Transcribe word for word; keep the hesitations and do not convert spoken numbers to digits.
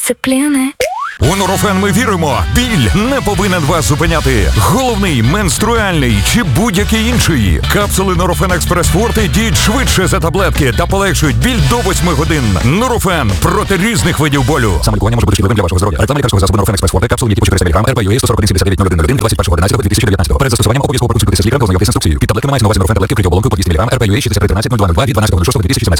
дисципліни. У Нурофен ми віримо, біль не повинен вас зупиняти. Головний, менструальний чи будь-який інший. Капсули Нурофен Експрес Форте діють швидше за таблетки та полегшують біль до восьми годин. Нурофен проти різних видів болю. Саме лікування може бути шкідливим для вашого здоров'я. Реклама лікарського засобу Нурофен Експрес Форте, капсули, які по чотириста міліграм, ар пі ю ей сто сорок один сімдесят дев'ять нуль один нуль один, двадцять першого одинадцятого дві тисячі дев'ятнадцятого. Перед застосуванням обов'язково проконсультуйтеся з лікарем та ознайомтесь з інструкцією. Під таблетками мається на увазі Нурофен таблетки вкриті оболонкою по двісті міліграм, ар пі ю ей шістдесят три тринадцять нуль два нуль два від дванадцятого шостого дві тисячі сімнадцятого.